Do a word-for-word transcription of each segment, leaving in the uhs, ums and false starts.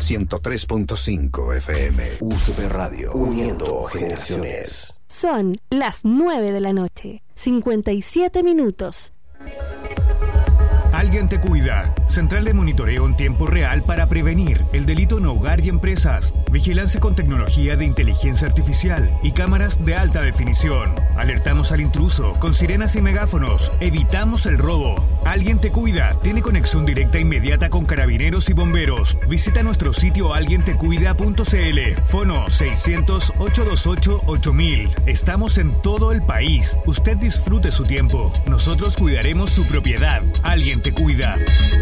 ciento tres punto cinco F M. U C B Radio, uniendo generaciones. Son las nueve de la noche, cincuenta y siete minutos. Alguien te cuida. Central de monitoreo en tiempo real para prevenir el delito en hogar y empresas. Vigilancia con tecnología de inteligencia artificial y cámaras de alta definición. Alertamos al intruso con sirenas y megáfonos. Evitamos el robo. Alguien te cuida. Tiene conexión directa e inmediata con carabineros y bomberos. Visita nuestro sitio alguien te cuida punto c l. Fono seiscientos, ochocientos veintiocho, ocho mil. Estamos en todo el país. Usted disfrute su tiempo. Nosotros cuidaremos su propiedad. Alguien te cuida.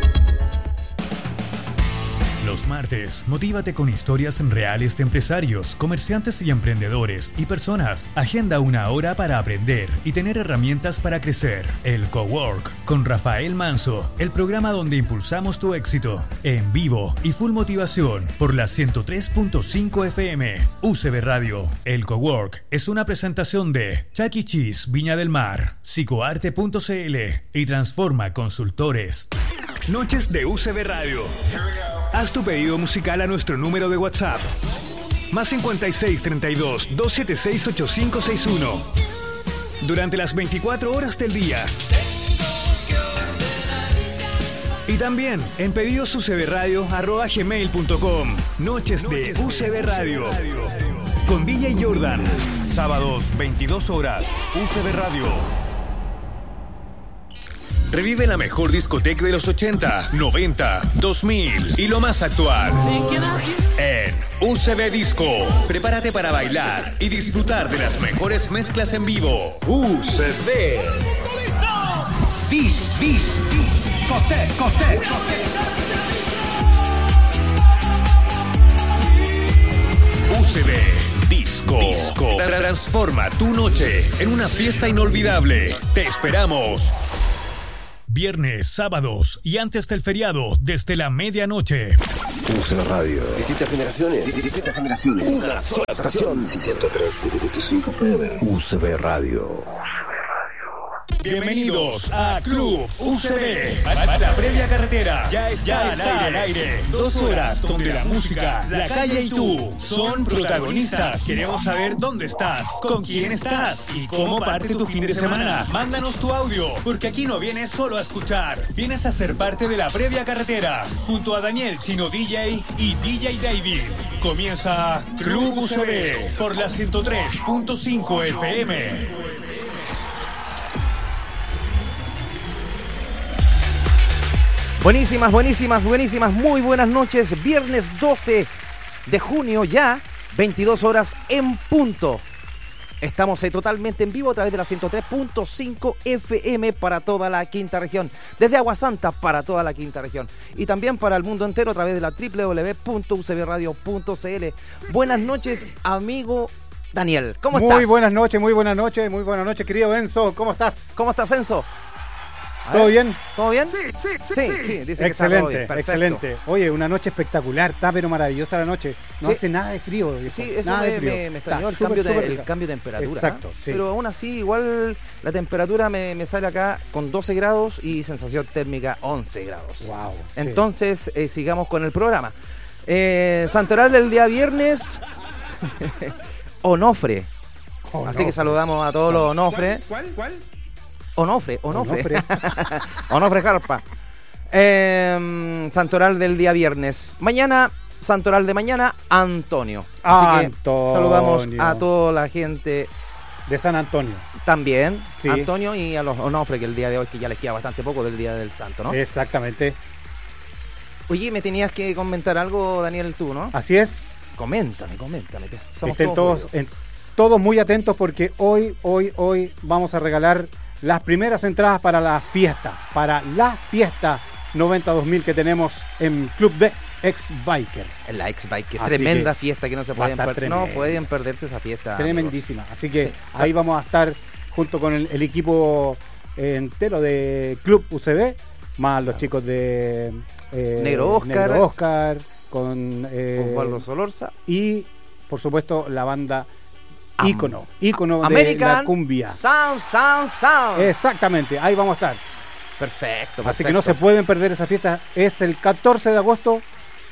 Los martes, motívate con historias reales de empresarios, comerciantes y emprendedores y personas. Agenda una hora para aprender y tener herramientas para crecer. El Cowork con Rafael Manso, el programa donde impulsamos tu éxito. En vivo y full motivación por la ciento tres punto cinco F M. U C B Radio. El Cowork es una presentación de Chuck E. Cheese Viña del Mar, psicoarte punto c l y Transforma Consultores. Noches de U C B Radio. Haz tu pedido musical a nuestro número de WhatsApp. Más cincuenta y seis, treinta y dos, doscientos setenta y seis, ochenta y cinco sesenta y uno. Durante las veinticuatro horas del día. Y también en pedidos u c b radio arroba gmail punto com. Noches de U C B Radio. Con D J Jordan. Sábados, veintidós horas. U C B Radio. Revive la mejor discoteca de los ochenta, noventa, dos mil y lo más actual. En U C B Disco. Prepárate para bailar y disfrutar de las mejores mezclas en vivo. U C B. Dis, dis, dis. Coté, coté, coté. U C B Disco. Disco. Transforma tu noche en una fiesta inolvidable. Te esperamos. Viernes, sábados y antes del feriado, desde la medianoche. U C B Radio. Distintas generaciones. Distintas generaciones. Una sola estación. ciento tres punto cinco F M. U C B Radio. Bienvenidos a Club U C B. La previa carretera ya está, ya está al aire. Dos horas donde la música, la calle y tú son protagonistas. Queremos saber dónde estás, con quién estás y cómo parte tu fin de semana. Mándanos tu audio, porque aquí no vienes solo a escuchar. Vienes a ser parte de la previa carretera, junto a Daniel Chino D J y D J David. Comienza Club U C B por la ciento tres punto cinco F M. Buenísimas, buenísimas, buenísimas, muy buenas noches. Viernes doce de junio ya, veintidós horas en punto. Estamos eh, totalmente en vivo a través de la ciento tres punto cinco F M para toda la quinta región. Desde Agua Santa para toda la quinta región. Y también para el mundo entero a través de la doble u doble u doble u punto u c b radio punto c l. Buenas noches, amigo Daniel. ¿Cómo muy estás? Muy buenas noches, muy buenas noches, muy buenas noches, querido Enzo. ¿Cómo estás? ¿Cómo estás, Enzo? ¿Todo bien? ¿Todo bien? Sí, sí, sí. Sí, sí, dice excelente, que está todo bien. Excelente. Oye, una noche espectacular, está pero maravillosa la noche. No sí. hace nada de frío. Viejo. Sí, eso nada me, de frío. me, me extrañó el, super, cambio de, super el cambio de temperatura. Exacto, ¿eh? sí. Pero aún así, igual la temperatura me, me sale acá con doce grados y sensación térmica once grados. Wow. Entonces, sí. eh, sigamos con el programa. Eh, Santoral del día viernes, Onofre. Oh, así no. que saludamos a todos los Onofre. ¿Cuál? ¿Cuál? Onofre, Onofre. Onofre, Onofre Jarpa. Eh, Santoral del día viernes. Mañana, Santoral de mañana, Antonio. Así Antonio. que saludamos a toda la gente de San Antonio. También, sí. Antonio y a los Onofre, que el día de hoy que ya les queda bastante poco del día del santo, ¿no? Exactamente. Oye, me tenías que comentar algo, Daniel, tú, ¿no? Así es. Coméntame, coméntame. Somos Estén todos, todos, en, todos muy atentos porque hoy, hoy, hoy vamos a regalar las primeras entradas para la fiesta, para la fiesta noventa dos mil que tenemos en Club de Ex-Biker. En la Ex-Biker, tremenda que fiesta que no se pueden perder. No pueden perderse esa fiesta. Tremendísima. Amigos. Así que sí, ahí claro. vamos a estar junto con el, el equipo entero de Club U C B, más los claro. chicos de eh, Negro Oscar, Negro Oscar con eh, Osvaldo Solorza y por supuesto la banda Ícono, ícono de American la cumbia. Sound, sound, sound. Exactamente, ahí vamos a estar. Perfecto, perfecto. Así que no se pueden perder esa fiesta. Es el catorce de agosto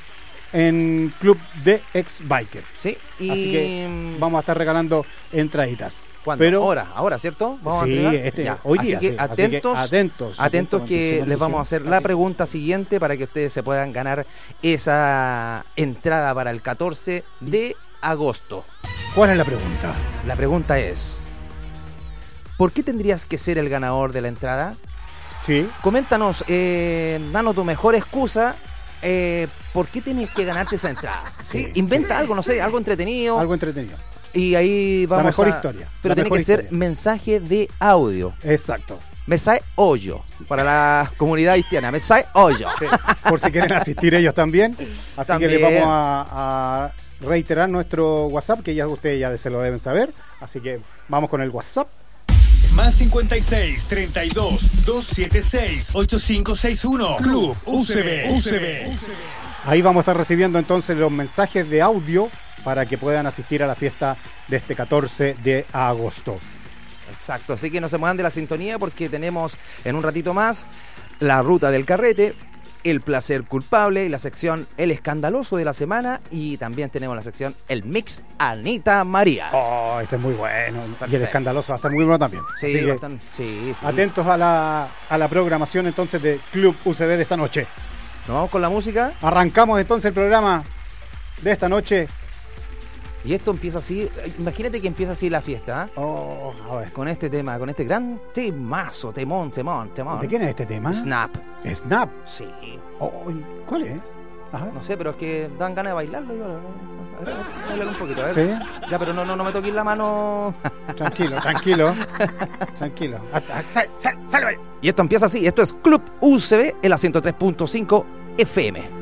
en Club de Ex Biker. Sí, y Así que vamos a estar regalando entraditas. ¿Cuándo? Pero ahora, ahora, ¿cierto? Vamos sí, a entregar. este, Ya. hoy Así día. que sí. atentos, Así que atentos, atentos que atentos, les vamos a hacer la Así. pregunta siguiente para que ustedes se puedan ganar esa entrada para el catorce de agosto. ¿Cuál es la pregunta? La pregunta es, ¿por qué tendrías que ser el ganador de la entrada? Sí. Coméntanos, eh, danos tu mejor excusa. Eh, ¿Por qué tienes que ganarte esa entrada? ¿Sí? Sí. Inventa algo, no sé, algo entretenido. Algo entretenido. Y ahí vamos mejor a... historia, Pero la tiene mejor que ser historia. mensaje de audio. Exacto. Mensaje hoyo. Para la comunidad haitiana. Mensaje hoyo. Sí, por si quieren asistir ellos también. Así También. que les vamos a, a reiterar nuestro WhatsApp, que ya ustedes ya se lo deben saber. Así que vamos con el WhatsApp. Más cincuenta y seis, treinta y dos, doscientos setenta y seis, ochenta y cinco sesenta y uno. Club U C B. U C B. Ahí vamos a estar recibiendo entonces los mensajes de audio para que puedan asistir a la fiesta de este catorce de agosto. Exacto, así que no se muevan de la sintonía porque tenemos en un ratito más la ruta del carrete, el placer culpable y la sección El escandaloso de la semana, y también tenemos la sección El mix Anita María. Oh, ese es muy bueno. Y el Perfecto. escandaloso va a estar muy bueno también. Sí, Así que bastante- sí, sí. atentos a la, a la programación entonces de Club U C B de esta noche. Nos vamos con la música Arrancamos entonces el programa de esta noche. y esto empieza así. Imagínate que empieza así la fiesta, ¿eh? Oh, a ver. Con este tema, con este gran temazo, temón, temón, temón. ¿De quién es este tema? Snap. Snap. Sí. Oh, ¿cuál es? Ajá. No sé, pero es que dan ganas de bailarlo. Yo, a ver, bailar un poquito, a ver. Sí. Ya, pero no, no, no me toques la mano. Tranquilo, tranquilo. Tranquilo. Hasta- sal- sal- sal- Y esto empieza así. Esto es Club U C B en la ciento tres punto cinco F M.